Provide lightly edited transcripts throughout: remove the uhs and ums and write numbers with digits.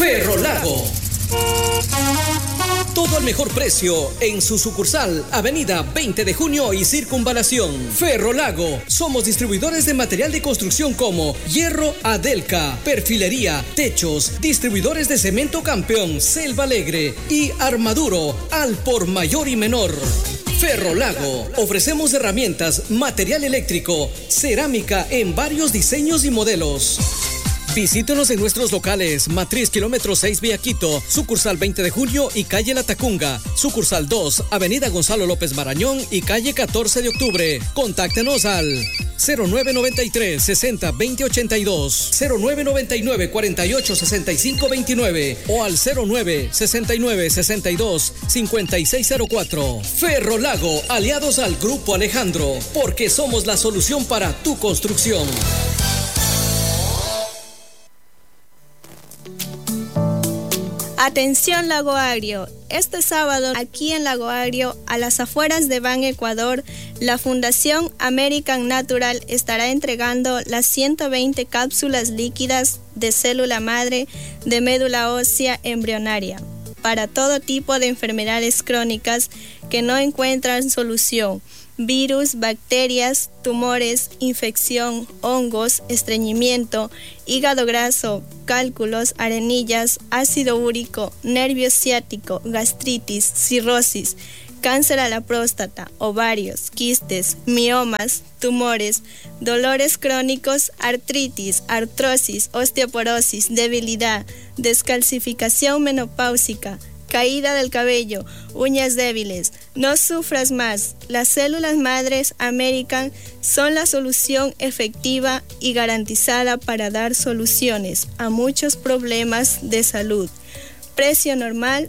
Ferrolago. Todo al mejor precio en su sucursal, Avenida 20 de Junio y Circunvalación. Ferrolago, somos distribuidores de material de construcción como hierro Adelca, perfilería, techos, distribuidores de cemento Campeón, Selva Alegre y Armaduro al por mayor y menor. Ferrolago, ofrecemos herramientas, material eléctrico, cerámica en varios diseños y modelos. Visítenos en nuestros locales, Matriz Kilómetro 6 Vía Quito, sucursal 20 de Junio y calle La Tacunga, sucursal 2, Avenida Gonzalo López Marañón y calle 14 de Octubre. Contáctenos al 0993 60 20 82, 0999 48 65 29 o al 09 69 62 5604. Ferrolago, aliados al Grupo Alejandro, porque somos la solución para tu construcción. Atención Lago Agrio, este sábado aquí en Lago Agrio, a las afueras de Ban Ecuador, la Fundación American Natural estará entregando las 120 cápsulas líquidas de célula madre de médula ósea embrionaria para todo tipo de enfermedades crónicas que no encuentran solución. Virus, bacterias, tumores, infección, hongos, estreñimiento, hígado graso, cálculos, arenillas, ácido úrico, nervio ciático, gastritis, cirrosis, cáncer a la próstata, ovarios, quistes, miomas, tumores, dolores crónicos, artritis, artrosis, osteoporosis, debilidad, descalcificación menopáusica, caída del cabello, uñas débiles. No sufras más. Las células madres American son la solución efectiva y garantizada para dar soluciones a muchos problemas de salud. Precio normal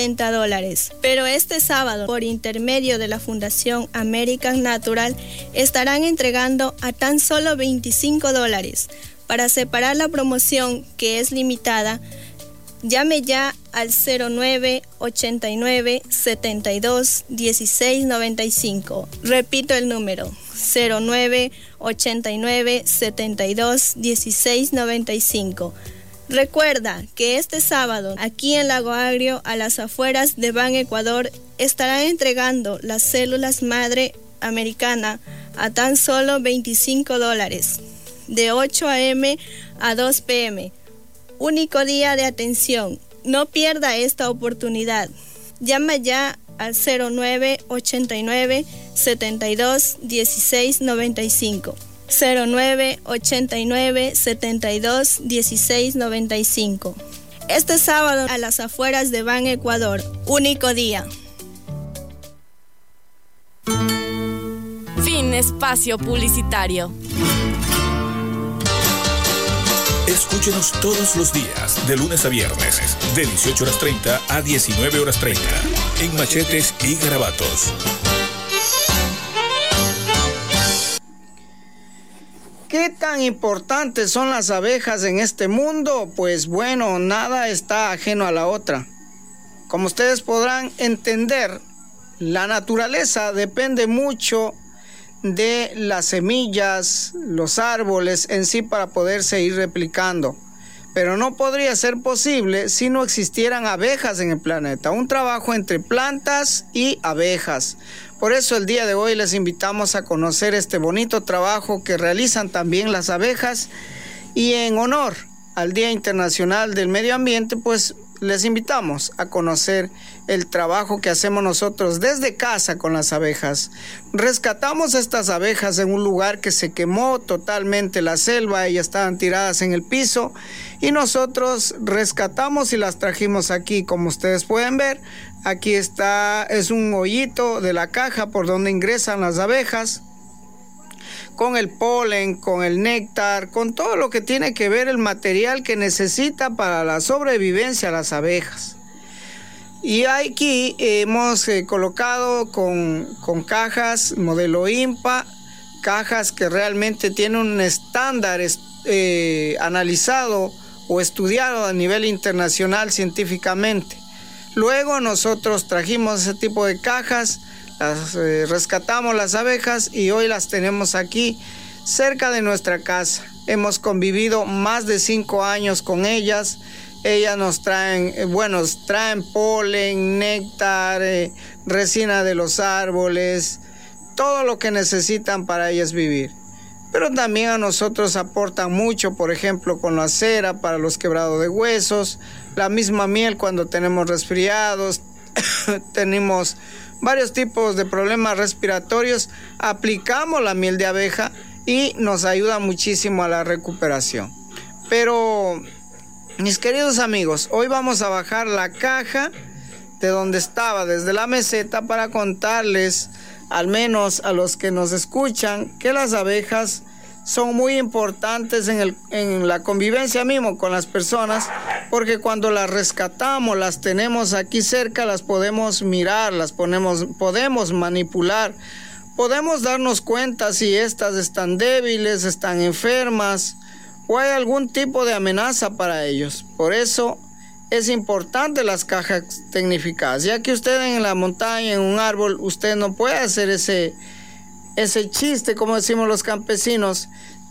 $60. Pero este sábado, por intermedio de la Fundación American Natural, estarán entregando a tan solo $25. Para separar la promoción, que es limitada, llame ya al 09 89 72 16 95. Repito el número, 09 89 72 16 95. Recuerda que este sábado, aquí en Lago Agrio, a las afueras de Ban Ecuador, estarán entregando las células madre americana a tan solo $25, de 8 a.m. a 2 p.m. Único día de atención. No pierda esta oportunidad. Llama ya al 09 89 72 16 95. 09 89 72 16 95. Este sábado a las afueras de Ban Ecuador. Único día. Fin espacio publicitario. Escúchenos todos los días, de lunes a viernes, de 18:30 a 19:30, en Machetes y Garabatos. ¿Qué tan importantes son las abejas en este mundo? Pues bueno, nada está ajeno a la otra. Como ustedes podrán entender, la naturaleza depende mucho de las semillas, los árboles en sí para poder seguir replicando. Pero no podría ser posible si no existieran abejas en el planeta. Un trabajo entre plantas y abejas. Por eso el día de hoy les invitamos a conocer este bonito trabajo que realizan también las abejas. Y en honor al Día Internacional del Medio Ambiente, pues les invitamos a conocer el trabajo que hacemos nosotros desde casa con las abejas. Rescatamos estas abejas en un lugar que se quemó totalmente la selva, ellas estaban tiradas en el piso y nosotros rescatamos y las trajimos aquí, como ustedes pueden ver. Aquí está, es un hoyito de la caja por donde ingresan las abejas, con el polen, con el néctar, con todo lo que tiene que ver el material que necesita para la sobrevivencia de las abejas. Y aquí hemos colocado con cajas modelo INPA, cajas que realmente tienen un estándar analizado o estudiado a nivel internacional científicamente. Luego nosotros trajimos ese tipo de cajas, rescatamos las abejas y hoy las tenemos aquí cerca de nuestra casa. Hemos convivido más de 5 años con ellas Ellas nos traen polen, néctar, resina de los árboles, todo lo que necesitan para ellas vivir. Pero también a nosotros aportan mucho, por ejemplo, con la cera para los quebrados de huesos, la misma miel cuando tenemos resfriados, tenemos varios tipos de problemas respiratorios, aplicamos la miel de abeja y nos ayuda muchísimo a la recuperación. Pero, mis queridos amigos, hoy vamos a bajar la caja de donde estaba, desde la meseta, para contarles, al menos a los que nos escuchan, que las abejas son muy importantes en la convivencia mismo con las personas, porque cuando las rescatamos, las tenemos aquí cerca, las podemos mirar, podemos manipular, podemos darnos cuenta si estas están débiles, están enfermas o hay algún tipo de amenaza para ellos. Por eso es importante las cajas tecnificadas, ya que usted en la montaña, en un árbol, usted no puede hacer ese chiste, como decimos los campesinos,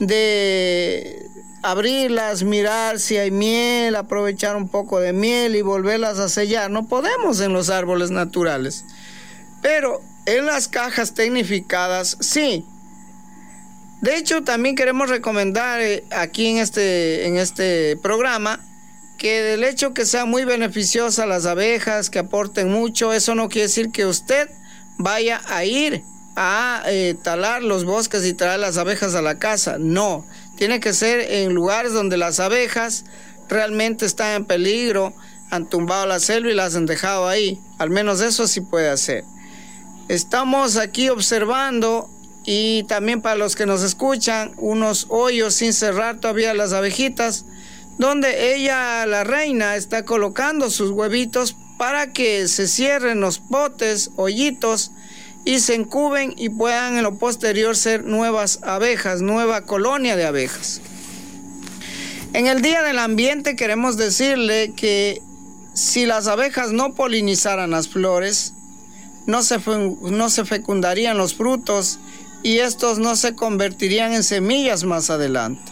de abrirlas, mirar si hay miel, aprovechar un poco de miel y volverlas a sellar. No podemos en los árboles naturales, pero en las cajas tecnificadas sí. De hecho, también queremos recomendar aquí en este programa que del hecho que sean muy beneficiosas las abejas, que aporten mucho, eso no quiere decir que usted vaya a ir a talar los bosques y traer las abejas a la casa. No, tiene que ser en lugares donde las abejas realmente están en peligro, han tumbado la selva y las han dejado ahí. Al menos eso sí puede hacer. Estamos aquí observando, y también para los que nos escuchan, unos hoyos sin cerrar todavía las abejitas, donde ella, la reina, está colocando sus huevitos para que se cierren los potes, hoyitos, y se incuben y puedan en lo posterior ser nuevas abejas, nueva colonia de abejas. En el Día del Ambiente queremos decirle que si las abejas no polinizaran las flores, no se fecundarían los frutos y estos no se convertirían en semillas más adelante.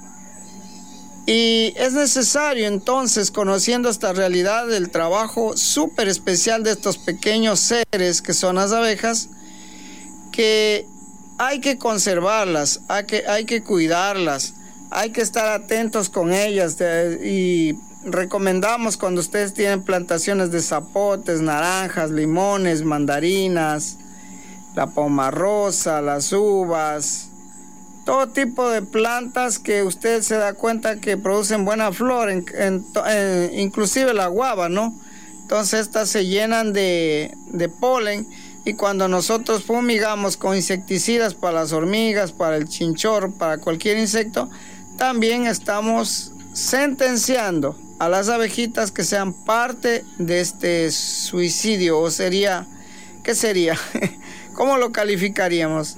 Y es necesario entonces, conociendo esta realidad del trabajo súper especial de estos pequeños seres que son las abejas, que hay que conservarlas, hay que cuidarlas, hay que estar atentos con ellas, y recomendamos cuando ustedes tienen plantaciones de zapotes, naranjas, limones, mandarinas, la pomarrosa, las uvas, todo tipo de plantas que usted se da cuenta que producen buena flor, inclusive la guava, ¿no? Entonces estas se llenan de polen, y cuando nosotros fumigamos con insecticidas para las hormigas, para el chinchorro, para cualquier insecto, también estamos sentenciando a las abejitas que sean parte de este suicidio. O sería, ¿qué sería? ¿Cómo lo calificaríamos?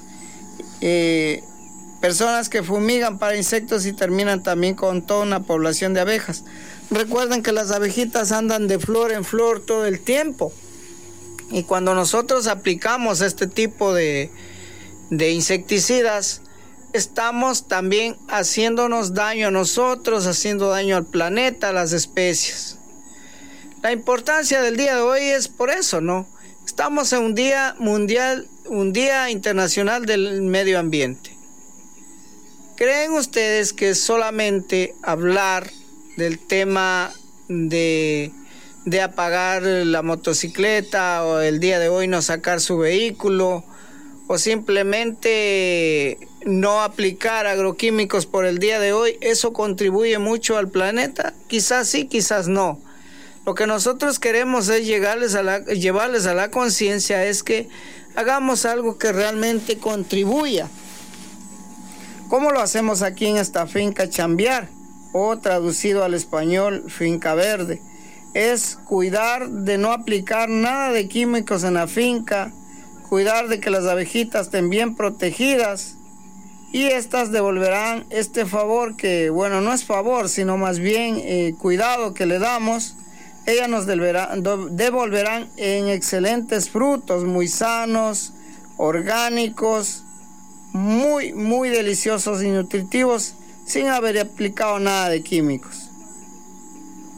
Personas que fumigan para insectos y terminan también con toda una población de abejas. Recuerden que las abejitas andan de flor en flor todo el tiempo. Y cuando nosotros aplicamos este tipo de insecticidas, estamos también haciéndonos daño a nosotros, haciendo daño al planeta, a las especies. La importancia del día de hoy es por eso, ¿no? Estamos en un día mundial, un día internacional del medio ambiente. ¿Creen ustedes que solamente hablar del tema de apagar la motocicleta, o el día de hoy no sacar su vehículo, o simplemente no aplicar agroquímicos por el día de hoy, eso contribuye mucho al planeta? Quizás sí, quizás no. Lo que nosotros queremos es llevarles a la conciencia es que hagamos algo que realmente contribuya. ¿Cómo lo hacemos aquí en esta finca Chambear, o traducido al español Finca Verde? Es cuidar de no aplicar nada de químicos en la finca, cuidar de que las abejitas estén bien protegidas, y estas devolverán este favor que, bueno, no es favor, sino más bien cuidado que le damos. Ellas nos devolverán en excelentes frutos, muy sanos, orgánicos, muy, muy deliciosos y nutritivos, sin haber aplicado nada de químicos.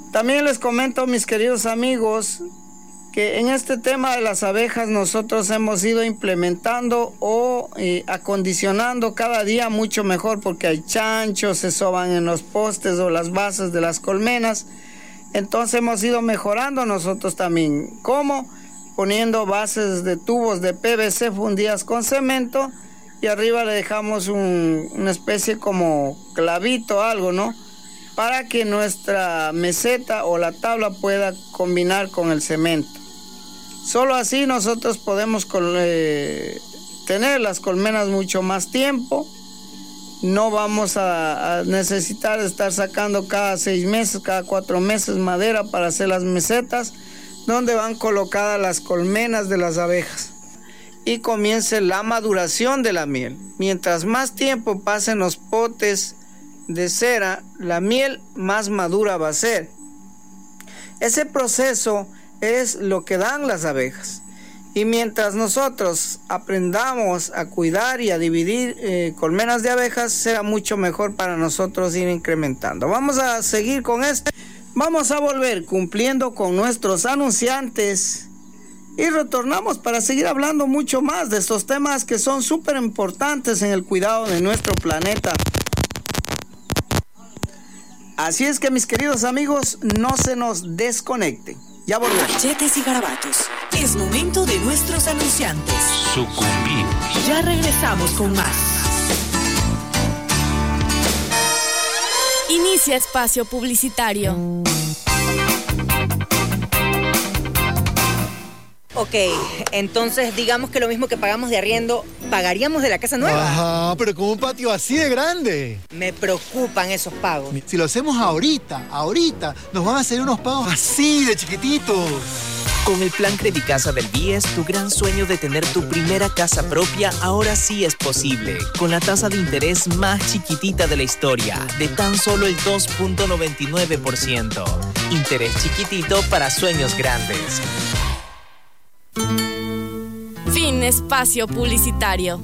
También les comento, mis queridos amigos, que en este tema de las abejas nosotros hemos ido implementando o acondicionando cada día mucho mejor, porque hay chanchos, se soban en los postes o las bases de las colmenas. Entonces hemos ido mejorando nosotros también. ¿Cómo? Poniendo bases de tubos de PVC fundidas con cemento y arriba le dejamos una especie como clavito, algo, ¿no? Para que nuestra meseta o la tabla pueda combinar con el cemento. Solo así nosotros podemos tener las colmenas mucho más tiempo. No vamos a necesitar estar sacando cada 6 meses, cada 4 meses madera para hacer las mesetas donde van colocadas las colmenas de las abejas. Y comience la maduración de la miel. Mientras más tiempo pasen los potes de cera, la miel más madura va a ser. Ese proceso es lo que dan las abejas. Y mientras nosotros aprendamos a cuidar y a dividir colmenas de abejas, será mucho mejor para nosotros ir incrementando. Vamos a seguir con esto. Vamos a volver cumpliendo con nuestros anunciantes y retornamos para seguir hablando mucho más de estos temas que son súper importantes en el cuidado de nuestro planeta. Así es que, mis queridos amigos, no se nos desconecten. Ya volvemos. Machetes y garabatos. Es momento de nuestros anunciantes. Sucumbimos. Ya regresamos con más. Inicia espacio publicitario. Ok, entonces digamos que lo mismo que pagamos de arriendo, ¿pagaríamos de la casa nueva? Ajá, pero con un patio así de grande. Me preocupan esos pagos. Si lo hacemos ahorita, nos van a hacer unos pagos así de chiquititos. Con el plan Credicasa del BIES, tu gran sueño de tener tu primera casa propia ahora sí es posible. Con la tasa de interés más chiquitita de la historia, de tan solo el 2.99%. Interés chiquitito para sueños grandes. Fin espacio publicitario.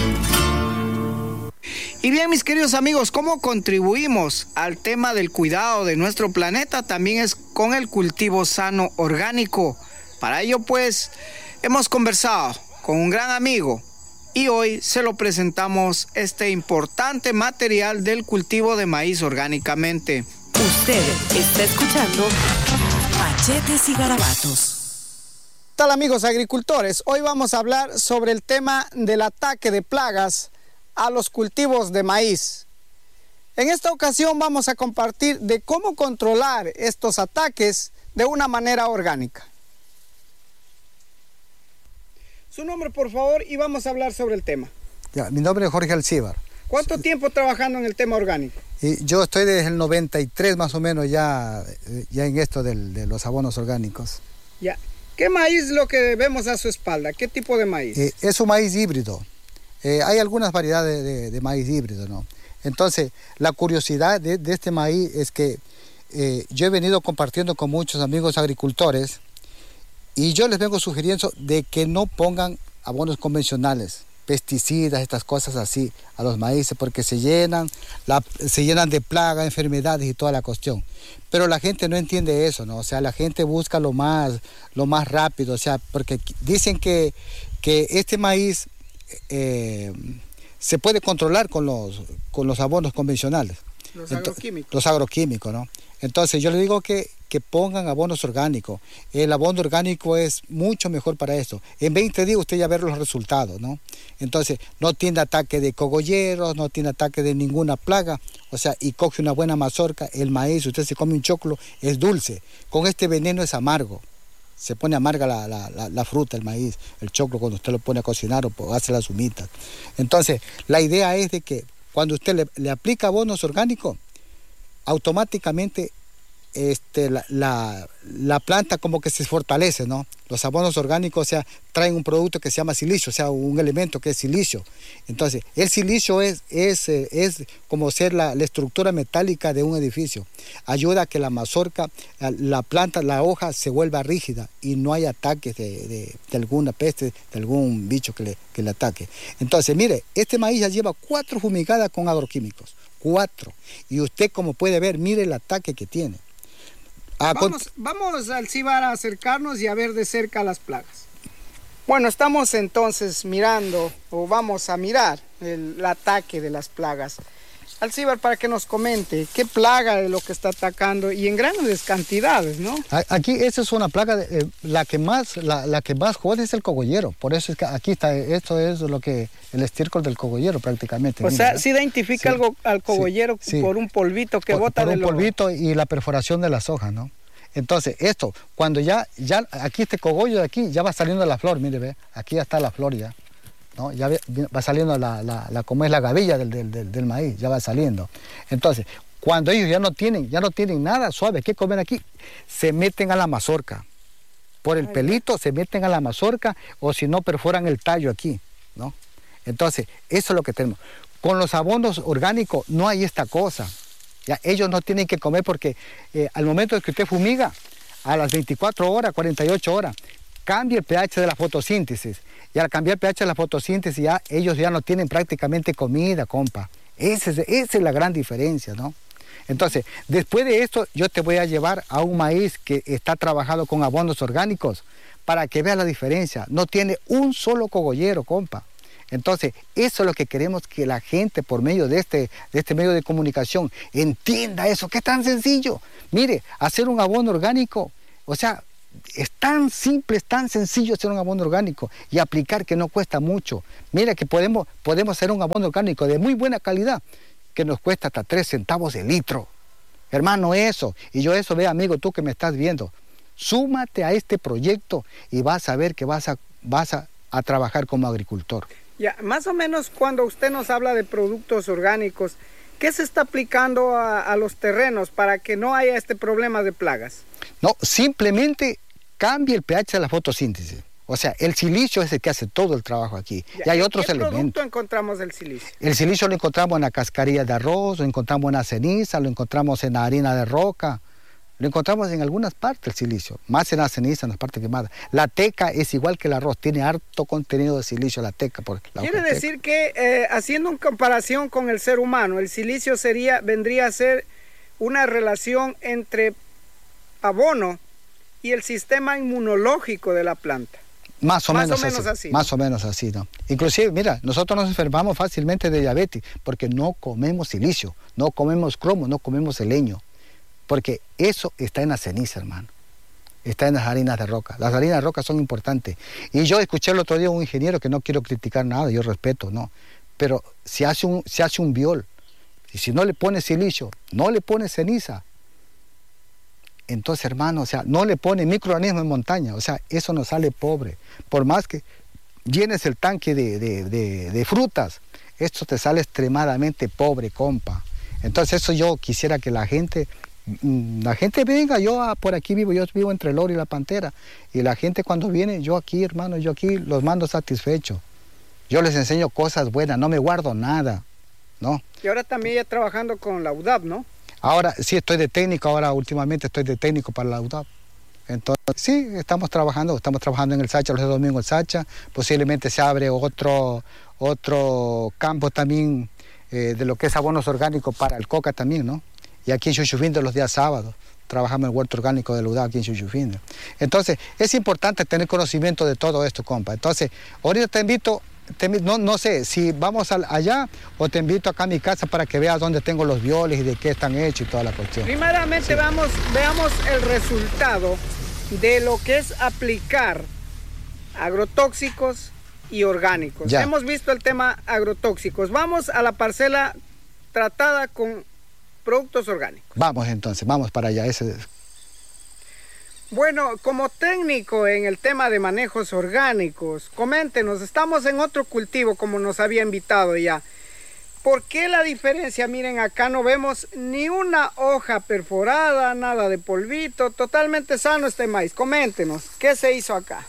Y bien, mis queridos amigos, ¿cómo contribuimos al tema del cuidado de nuestro planeta? También es con el cultivo sano orgánico. Para ello, pues, hemos conversado con un gran amigo y hoy se lo presentamos este importante material del cultivo de maíz orgánicamente. Usted está escuchando Machetes y Garabatos. ¿Qué tal, amigos agricultores? Hoy vamos a hablar sobre el tema del ataque de plagas a los cultivos de maíz. En esta ocasión vamos a compartir de cómo controlar estos ataques de una manera orgánica. Su nombre, por favor, y vamos a hablar sobre el tema. Ya, mi nombre es Jorge Alcíbar. ¿Cuánto tiempo trabajando en el tema orgánico? Y yo estoy desde el 93 más o menos ya en esto de los abonos orgánicos. Ya. ¿Qué maíz es lo que vemos a su espalda? ¿Qué tipo de maíz? Es un maíz híbrido. Hay algunas variedades de maíz híbrido, ¿no? Entonces, la curiosidad de este maíz es que yo he venido compartiendo con muchos amigos agricultores y yo les vengo sugiriendo de que no pongan abonos convencionales, pesticidas, estas cosas así a los maíces, porque se llenan de plagas, enfermedades y toda la cuestión. Pero la gente no entiende eso, ¿no? O sea, la gente busca lo más rápido, o sea, porque dicen que este maíz se puede controlar con los abonos convencionales. Los agroquímicos, ¿no? Entonces yo les digo que pongan abonos orgánicos. El abono orgánico es mucho mejor para eso. En 20 días usted ya ve los resultados, ¿no? Entonces no tiene ataque de cogolleros, no tiene ataque de ninguna plaga. O sea, y coge una buena mazorca, el maíz, usted se come un choclo, es dulce. Con este veneno es amargo. Se pone amarga la fruta, el maíz, el choclo cuando usted lo pone a cocinar o hace las humitas. Entonces, la idea es de que cuando usted le aplica abonos orgánicos, automáticamente la planta como que se fortalece, ¿no? Los abonos orgánicos, o sea, traen un producto que se llama silicio, o sea, un elemento que es silicio. Entonces, el silicio es como ser la estructura metálica de un edificio. Ayuda a que la mazorca, la planta, la hoja se vuelva rígida y no hay ataques de alguna peste, de algún bicho que le ataque. Entonces, mire, este maíz ya lleva 4 fumigadas con agroquímicos. 4. Y usted, como puede ver, mire el ataque que tiene. Vamos, Alcibar, a acercarnos y a ver de cerca las plagas. Bueno, estamos entonces mirando, o vamos a mirar, el ataque de las plagas. Alcibar, para que nos comente qué plaga es lo que está atacando y en grandes cantidades, ¿no? Aquí esa es una plaga, la que más jode es el cogollero. Por eso es que aquí está, esto es lo que el estiércol del cogollero prácticamente. O sea, ¿se identifica algo al cogollero por un polvito que bota de un polvito y la perforación de las hojas, ¿no? Entonces, esto, cuando ya aquí este cogollo de aquí ya va saliendo la flor, mire, ve, aquí ya está la flor ya. ¿No? Ya va saliendo como es la gavilla del maíz, ya va saliendo. Entonces, cuando ellos ya no tienen nada suave que comer aquí, se meten a la mazorca. Por el pelito se meten a la mazorca o si no perforan el tallo aquí, ¿no? Entonces, eso es lo que tenemos. Con los abonos orgánicos no hay esta cosa. Ya, ellos no tienen que comer porque al momento de que usted fumiga, a las 24 horas, 48 horas, cambia el pH de la fotosíntesis. Y al cambiar el pH de la fotosíntesis, ellos ya no tienen prácticamente comida, compa. Esa es la gran diferencia, ¿no? Entonces, después de esto, yo te voy a llevar a un maíz que está trabajado con abonos orgánicos para que veas la diferencia. No tiene un solo cogollero, compa. Entonces, eso es lo que queremos que la gente, por medio de este medio de comunicación, entienda eso, que es tan sencillo. Mire, hacer un abono orgánico, o sea, es tan simple, es tan sencillo hacer un abono orgánico y aplicar que no cuesta mucho. Mira que podemos hacer un abono orgánico de muy buena calidad que nos cuesta hasta 3 centavos el litro. Hermano, eso. Y yo eso, ve amigo, tú que me estás viendo, súmate a este proyecto y vas a ver que vas a trabajar como agricultor. Ya, más o menos cuando usted nos habla de productos orgánicos, ¿qué se está aplicando a los terrenos para que no haya este problema de plagas? No, simplemente cambia el pH de la fotosíntesis. O sea, el silicio es el que hace todo el trabajo aquí. Ya, y hay otros elementos. ¿Qué producto encontramos del silicio? El silicio lo encontramos en la cascarilla de arroz, lo encontramos en la ceniza, lo encontramos en la harina de roca. Lo encontramos en algunas partes el silicio, más en la ceniza, en las partes quemadas. La teca es igual que el arroz, tiene harto contenido de silicio la teca. Quiere decir que, haciendo una comparación con el ser humano, el silicio vendría a ser una relación entre abono y el sistema inmunológico de la planta. Más o menos así. Más o menos así, ¿no? Inclusive, mira, nosotros nos enfermamos fácilmente de diabetes porque no comemos silicio, no comemos cromo, no comemos selenio. Porque eso está en la ceniza, hermano. Está en las harinas de roca. Las harinas de roca son importantes. Y yo escuché el otro día a un ingeniero que no quiero criticar nada, yo respeto, ¿no? Pero se hace un biol. Y si no le pone silicio, no le pone ceniza. Entonces, hermano, o sea, no le pone microorganismos en montaña. O sea, eso nos sale pobre. Por más que llenes el tanque de frutas, esto te sale extremadamente pobre, compa. Entonces, eso yo quisiera que la gente venga, por aquí vivo, yo vivo entre el Oro y la Pantera, y la gente cuando viene, yo aquí, hermano, yo aquí los mando satisfechos. Yo les enseño cosas buenas, no me guardo nada, ¿no? Y ahora también ya trabajando con la UDAP, ¿no? Ahora sí estoy de técnico, últimamente estoy de técnico para la UDAP. Entonces, sí, estamos trabajando en el Sacha, los domingos el Sacha, posiblemente se abre otro campo también de lo que es abonos orgánicos para el coca también, ¿no? Y aquí en Chuchufindo los días sábados trabajamos en el huerto orgánico de UDAP aquí en Chuchufindo. Entonces, es importante tener conocimiento de todo esto, compa. Entonces, ahorita te invito, no sé si vamos allá o te invito acá a mi casa para que veas dónde tengo los violes y de qué están hechos y toda la cuestión. Primeramente, sí. Veamos el resultado de lo que es aplicar agrotóxicos y orgánicos. Ya. Hemos visto el tema agrotóxicos. Vamos a la parcela tratada con productos orgánicos. Vamos entonces, vamos para allá. Bueno, como técnico en el tema de manejos orgánicos, coméntenos, estamos en otro cultivo como nos había invitado ya. ¿Por qué la diferencia? Miren, acá no vemos ni una hoja perforada, nada de polvito, totalmente sano este maíz. Coméntenos, ¿qué se hizo acá?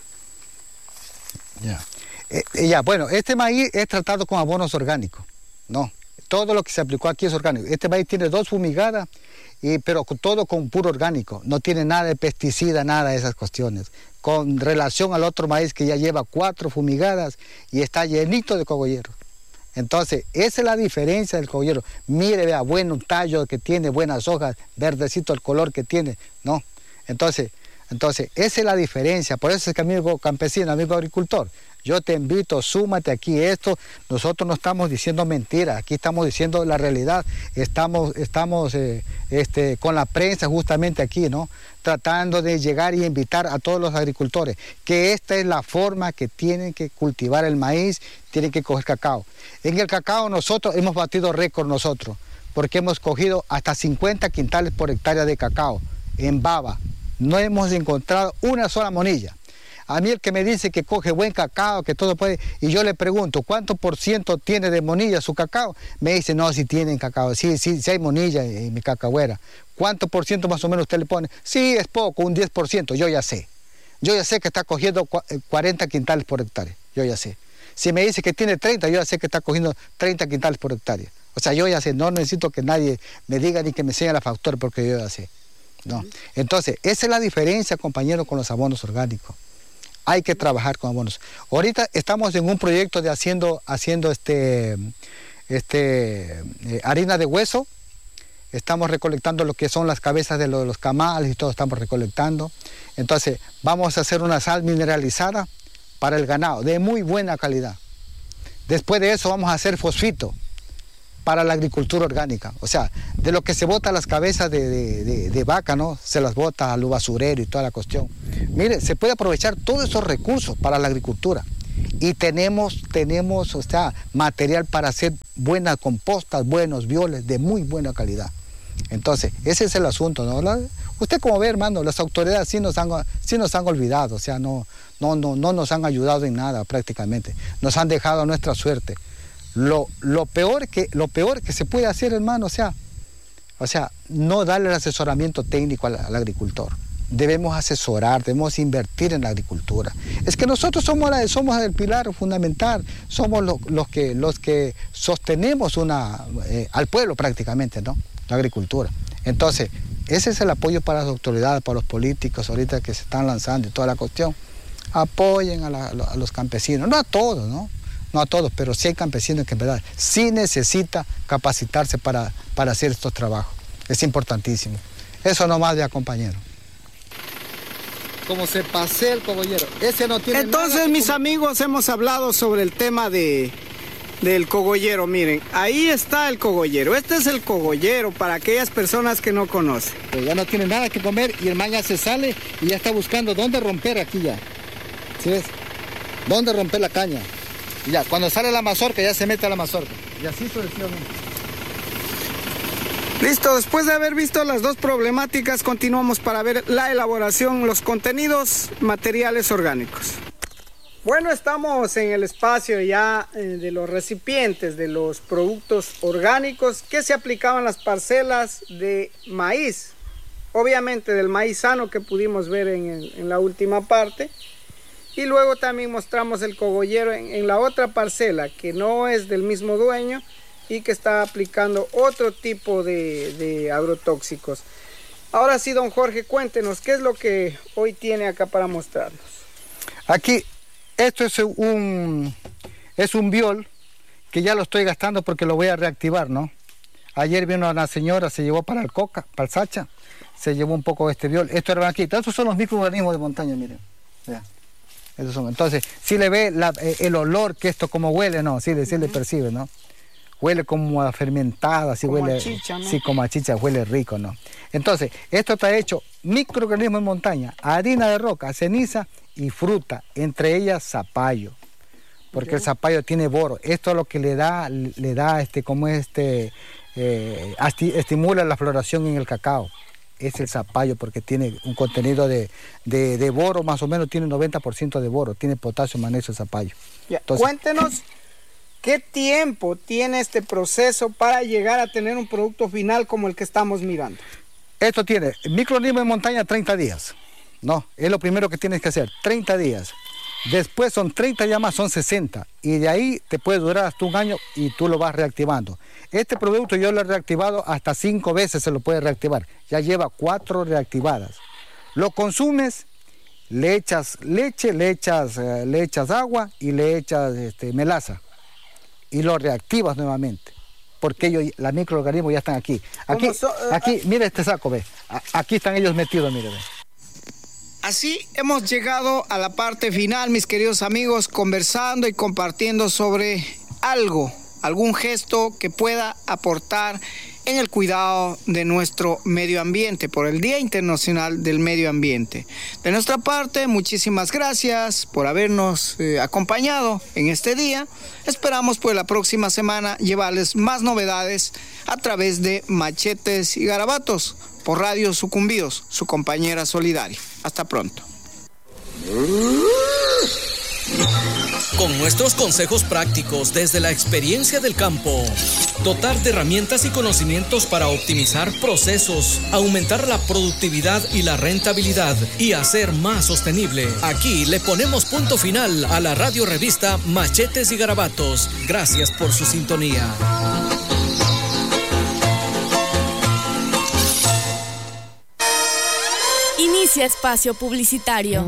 Ya, bueno, este maíz es tratado con abonos orgánicos, ¿no? Todo lo que se aplicó aquí es orgánico. Este maíz tiene 2 fumigadas, pero todo con puro orgánico. No tiene nada de pesticida, nada de esas cuestiones. Con relación al otro maíz que ya lleva 4 fumigadas y está llenito de cogolleros. Entonces, esa es la diferencia del cogollero. Mire, vea, buen tallo que tiene, buenas hojas, verdecito el color que tiene, ¿no? Entonces, esa es la diferencia. Por eso es que, amigo campesino, amigo agricultor, yo te invito, súmate aquí esto. Nosotros no estamos diciendo mentiras, aquí estamos diciendo la realidad. Estamos con la prensa justamente aquí, ¿no? Tratando de llegar y invitar a todos los agricultores, que esta es la forma que tienen que cultivar el maíz, tienen que coger cacao. En el cacao nosotros hemos batido récord nosotros, porque hemos cogido hasta 50 quintales por hectárea de cacao en baba. No hemos encontrado una sola monilla. A mí el que me dice que coge buen cacao, que todo puede, y yo le pregunto, ¿cuánto por ciento tiene de monilla su cacao? Me dice, no, si tienen cacao, sí hay monilla en mi cacahuera. ¿Cuánto por ciento más o menos usted le pone? Sí, es poco, un 10%, yo ya sé. Yo ya sé que está cogiendo 40 quintales por hectárea, yo ya sé. Si me dice que tiene 30, yo ya sé que está cogiendo 30 quintales por hectárea. O sea, yo ya sé, no necesito que nadie me diga ni que me enseñe la factura porque yo ya sé. No. Entonces, esa es la diferencia, compañero, con los abonos orgánicos. Hay que trabajar con abonos. Ahorita estamos en un proyecto de haciendo harina de hueso. Estamos recolectando lo que son las cabezas de los camales y todo estamos recolectando. Entonces, vamos a hacer una sal mineralizada para el ganado, de muy buena calidad. Después de eso vamos a hacer fosfito para la agricultura orgánica. O sea, de lo que se bota las cabezas de vaca, ¿no? Se las bota al basurero y toda la cuestión. Mire, se puede aprovechar todos esos recursos para la agricultura. Y tenemos o sea, material para hacer buenas compostas, buenos bioles de muy buena calidad. Entonces, ese es el asunto, ¿no? Usted como ve, hermano, las autoridades sí nos han olvidado, o sea, no nos han ayudado en nada prácticamente. Nos han dejado a nuestra suerte. Lo peor que se puede hacer, hermano, o sea, no darle el asesoramiento técnico al agricultor. Debemos asesorar, debemos invertir en la agricultura. Es que nosotros somos el pilar fundamental, somos los que sostenemos al pueblo prácticamente, ¿no? La agricultura. Entonces, ese es el apoyo para las autoridades, para los políticos ahorita que se están lanzando y toda la cuestión. Apoyen a los campesinos, no a todos, ¿no? No a todos, pero sí hay campesinos que en verdad sí necesita capacitarse para hacer estos trabajos. Es importantísimo. Eso nomás ya, compañero. Como se pasea el cogollero. Ese no tiene. Entonces, mis amigos, hemos hablado sobre el tema del cogollero. Miren, ahí está el cogollero. Este es el cogollero para aquellas personas que no conocen. Pues ya no tiene nada que comer y el man ya se sale y ya está buscando dónde romper aquí ya. ¿Sí ves? ¿Dónde romper la caña? Y ya, cuando sale la mazorca, ya se mete a la mazorca. Y así sucesivamente. Listo, después de haber visto las dos problemáticas, continuamos para ver la elaboración, los contenidos materiales orgánicos. Bueno, estamos en el espacio ya de los recipientes, de los productos orgánicos que se aplicaban en las parcelas de maíz. Obviamente del maíz sano que pudimos ver en la última parte. Y luego también mostramos el cogollero en la otra parcela que no es del mismo dueño y que está aplicando otro tipo de agrotóxicos. Ahora sí, don Jorge, cuéntenos, ¿qué es lo que hoy tiene acá para mostrarnos? Aquí, esto es un biol que ya lo estoy gastando porque lo voy a reactivar, ¿no? Ayer vino una señora, se llevó para el Coca, para el Sacha, se llevó un poco de este biol. Esto era aquí, estos son los microorganismos de montaña, miren. Vean. Esos son. Entonces, si le ve el olor que esto como huele, ¿no? Sí le percibe, ¿no? Huele como a fermentada, así como huele. A chicha, ¿no? Sí, como a chicha, huele rico, ¿no? Entonces, esto está hecho microorganismos de montaña, harina de roca, ceniza y fruta, entre ellas zapallo. Porque el zapallo tiene boro. Esto es lo que le da estimula la floración en el cacao. Es el zapallo porque tiene un contenido de boro, más o menos tiene 90% de boro, tiene potasio, magnesio, zapallo. Entonces, cuéntenos, ¿qué tiempo tiene este proceso para llegar a tener un producto final como el que estamos mirando? Esto tiene microorganismo de montaña 30 días, ¿no? Es lo primero que tienes que hacer, 30 días. Después son 30 días más, son 60. Y de ahí te puede durar hasta un año y tú lo vas reactivando. Este producto yo lo he reactivado hasta 5 veces, se lo puede reactivar. Ya lleva 4 reactivadas. Lo consumes, le echas leche, le echas agua y le echas melaza. Y lo reactivas nuevamente. Porque los microorganismos ya están aquí. Aquí, mira este saco, ve. Aquí están ellos metidos, mire, ve. Así hemos llegado a la parte final, mis queridos amigos, conversando y compartiendo sobre algún gesto que pueda aportar en el cuidado de nuestro medio ambiente por el Día Internacional del Medio Ambiente. De nuestra parte, muchísimas gracias por habernos acompañado en este día. Esperamos pues la próxima semana llevarles más novedades a través de Machetes y Garabatos por Radio Sucumbíos, su compañera solidaria. Hasta pronto. Con nuestros consejos prácticos desde la experiencia del campo, dotar de herramientas y conocimientos para optimizar procesos, aumentar la productividad y la rentabilidad y hacer más sostenible. Aquí le ponemos punto final a la radio revista Machetes y Garabatos. Gracias por su sintonía. Inicia espacio publicitario.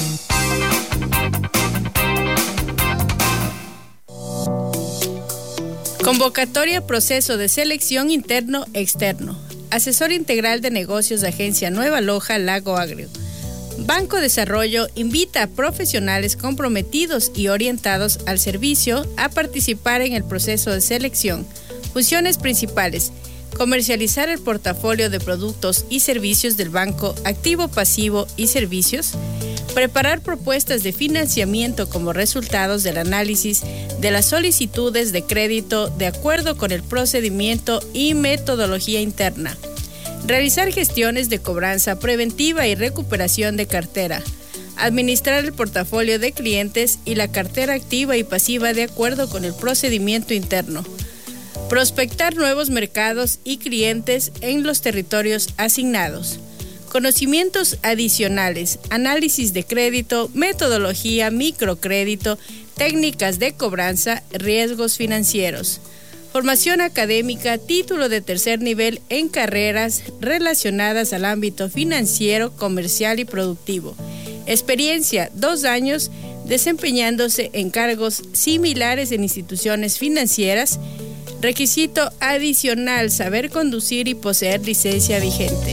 Convocatoria proceso de selección interno-externo. Asesor integral de negocios de Agencia Nueva Loja Lago Agrio. Banco Desarrollo invita a profesionales comprometidos y orientados al servicio a participar en el proceso de selección. Funciones principales: comercializar el portafolio de productos y servicios del banco, activo, pasivo y servicios, preparar propuestas de financiamiento como resultados del análisis de las solicitudes de crédito de acuerdo con el procedimiento y metodología interna, realizar gestiones de cobranza preventiva y recuperación de cartera, administrar el portafolio de clientes y la cartera activa y pasiva de acuerdo con el procedimiento interno, prospectar nuevos mercados y clientes en los territorios asignados. Conocimientos adicionales: análisis de crédito, metodología, microcrédito, técnicas de cobranza, riesgos financieros. Formación académica, título de tercer nivel en carreras relacionadas al ámbito financiero, comercial y productivo. Experiencia: 2 años desempeñándose en cargos similares en instituciones financieras. Requisito adicional: saber conducir y poseer licencia vigente.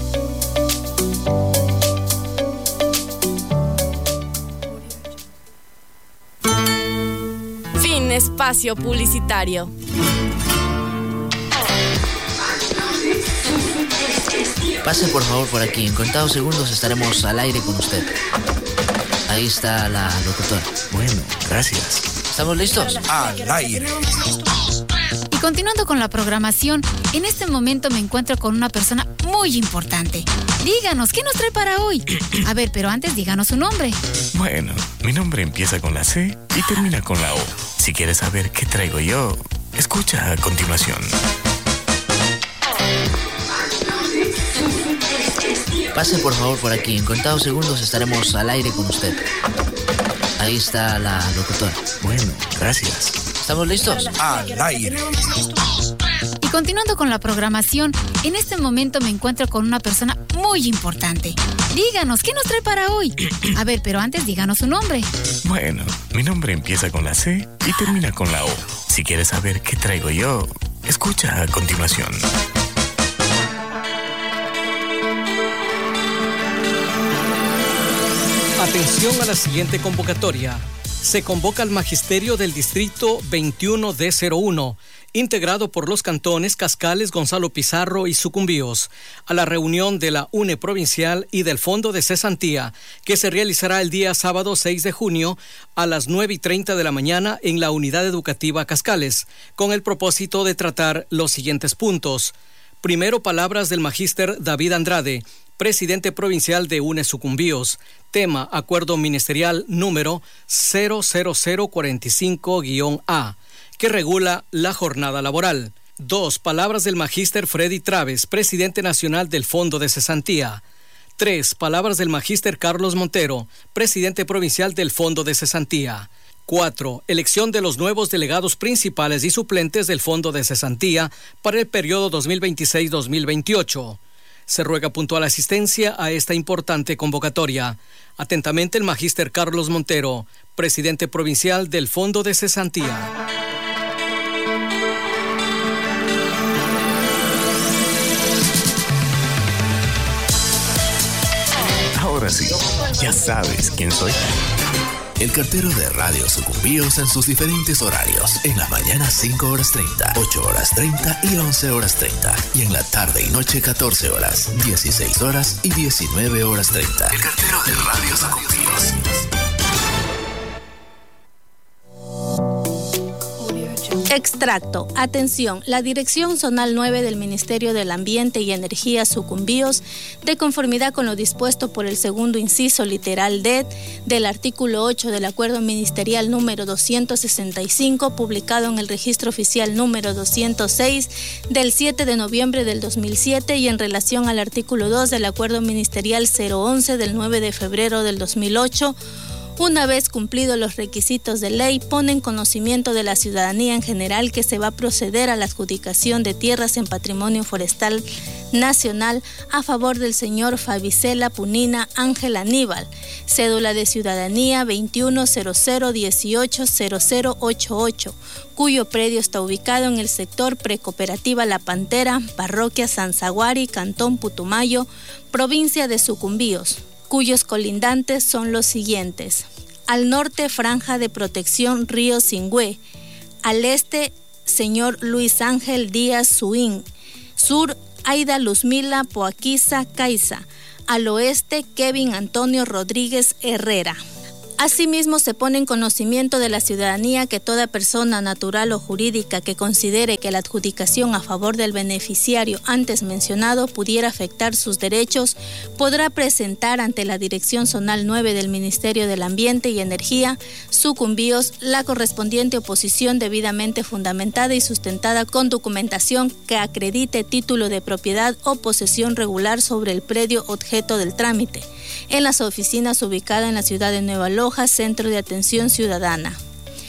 Fin espacio publicitario. Pase por favor por aquí. En contados segundos estaremos al aire con usted. Ahí está la locutora. Bueno, gracias. ¿Estamos listos? Al aire. Y continuando con la programación, en este momento me encuentro con una persona muy importante. Díganos, ¿qué nos trae para hoy? A ver, pero antes díganos su nombre. Bueno, mi nombre empieza con la C y termina con la O. Si quieres saber qué traigo yo, escucha a continuación. Pase por favor por aquí. En contados segundos estaremos al aire con usted. Ahí está la locutora. Bueno, gracias. ¿Estamos listos? Al aire. Y continuando con la programación, en este momento me encuentro con una persona muy importante. Díganos, ¿qué nos trae para hoy? A ver, pero antes díganos su nombre. Bueno, mi nombre empieza con la C y termina con la O. Si quieres saber qué traigo yo, escucha a continuación. Atención a la siguiente convocatoria. Se convoca al Magisterio del Distrito 21D01, integrado por los cantones Cascales, Gonzalo Pizarro y Sucumbíos, a la reunión de la UNE Provincial y del Fondo de Cesantía, que se realizará el día sábado 6 de junio a las 9:30 de la mañana en la Unidad Educativa Cascales, con el propósito de tratar los siguientes puntos. Primero, palabras del Magíster David Andrade, presidente provincial de UNE Sucumbíos. Tema: Acuerdo Ministerial número 00045-A, que regula la jornada laboral. 2. Palabras del Magíster Freddy Traves, presidente nacional del Fondo de Cesantía. 3. Palabras del Magíster Carlos Montero, presidente provincial del Fondo de Cesantía. 4. Elección de los nuevos delegados principales y suplentes del Fondo de Cesantía para el periodo 2026-2028. Se ruega puntual asistencia a esta importante convocatoria. Atentamente el Magíster Carlos Montero, presidente provincial del Fondo de Cesantía. Ahora sí, Ya sabes quién soy. El cartero de Radio Sucumbíos en sus diferentes horarios. En la mañana 5 horas 30, 8 horas 30 y 11 horas 30. Y en la tarde y noche 14 horas, 16 horas y 19 horas 30. El cartero de Radio Sucumbíos. Extracto. Atención, la Dirección Zonal 9 del Ministerio del Ambiente y Energía Sucumbíos, de conformidad con lo dispuesto por el segundo inciso literal D del artículo 8 del Acuerdo Ministerial número 265, publicado en el Registro Oficial número 206 del 7 de noviembre del 2007 y en relación al artículo 2 del Acuerdo Ministerial 011 del 9 de febrero del 2008, una vez cumplidos los requisitos de ley, pone en conocimiento de la ciudadanía en general que se va a proceder a la adjudicación de tierras en patrimonio forestal nacional a favor del señor Fabicela Punina Ángel Aníbal, cédula de ciudadanía 2100180088, cuyo predio está ubicado en el sector Precooperativa La Pantera, parroquia San Zaguari, cantón Putumayo, provincia de Sucumbíos, cuyos colindantes son los siguientes: al norte, franja de protección Río Singüe; al este, señor Luis Ángel Díaz Suín; sur, Aida Luzmila Poaquiza Caiza; al oeste, Kevin Antonio Rodríguez Herrera. Asimismo, se pone en conocimiento de la ciudadanía que toda persona natural o jurídica que considere que la adjudicación a favor del beneficiario antes mencionado pudiera afectar sus derechos, podrá presentar ante la Dirección Zonal 9 del Ministerio del Ambiente y Energía, Sucumbíos, la correspondiente oposición debidamente fundamentada y sustentada con documentación que acredite título de propiedad o posesión regular sobre el predio objeto del trámite, en las oficinas ubicadas en la ciudad de Nueva Loja, Centro de Atención Ciudadana.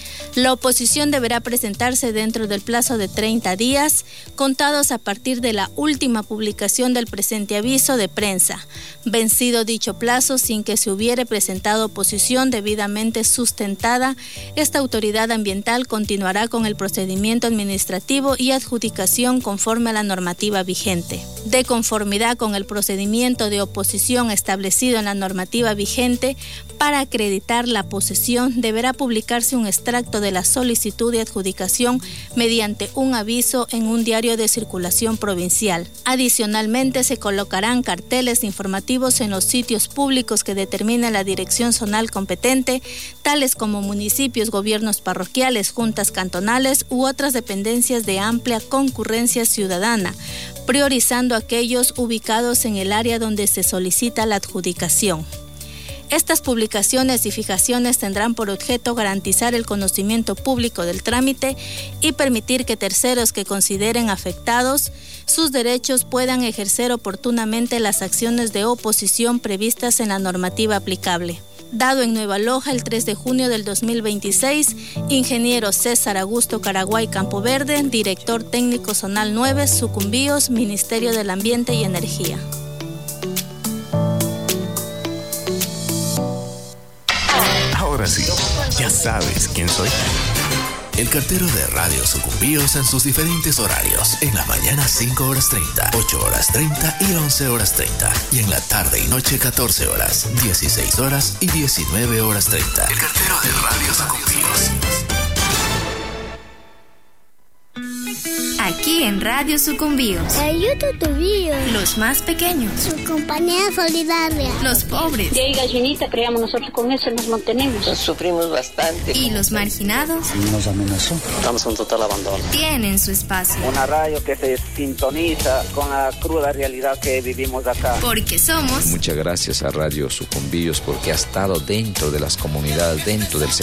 La oposición deberá presentarse dentro del plazo de 30 días, contados a partir de la última publicación del presente aviso de prensa. Vencido dicho plazo, sin que se hubiere presentado oposición debidamente sustentada, esta autoridad ambiental continuará con el procedimiento administrativo y adjudicación conforme a la normativa vigente. De conformidad con el procedimiento de oposición establecido en la normativa vigente, para acreditar la posesión deberá publicarse un extracto de la solicitud de adjudicación mediante un aviso en un diario de circulación provincial. Adicionalmente, se colocarán carteles informativos en los sitios públicos que determine la dirección zonal competente, tales como municipios, gobiernos parroquiales, juntas cantonales u otras dependencias de amplia concurrencia ciudadana, priorizando aquellos ubicados en el área donde se solicita la adjudicación. Estas publicaciones y fijaciones tendrán por objeto garantizar el conocimiento público del trámite y permitir que terceros que consideren afectados sus derechos puedan ejercer oportunamente las acciones de oposición previstas en la normativa aplicable. Dado en Nueva Loja el 3 de junio del 2026, ingeniero César Augusto Caraguay Campoverde, director técnico zonal 9, Sucumbíos, Ministerio del Ambiente y Energía. Ahora sí, ya sabes quién soy. El cartero de Radio Sucumbíos en sus diferentes horarios. En la mañana 5 horas 30, 8 horas 30 y 11 horas 30. Y en la tarde y noche 14 horas, 16 horas y 19 horas 30. El cartero de Radio Sucumbíos. Aquí en Radio Sucumbíos. Los más pequeños. Su compañía solidaria. Los pobres. Y hay gallinita, creamos nosotros con eso nos mantenemos. Sufrimos bastante. Y los marginados. Nos amenazó. Estamos en total abandono. Tienen su espacio. Una radio que se sintoniza con la cruda realidad que vivimos acá. Porque somos. Muchas gracias a Radio Sucumbíos porque ha estado dentro de las comunidades, dentro del sector.